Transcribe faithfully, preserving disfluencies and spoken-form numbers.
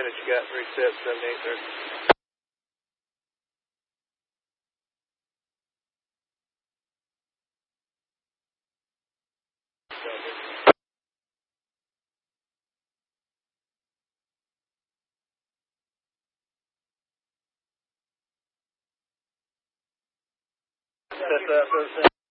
minutes. You got three sets, seventy-eight thirty. Set that first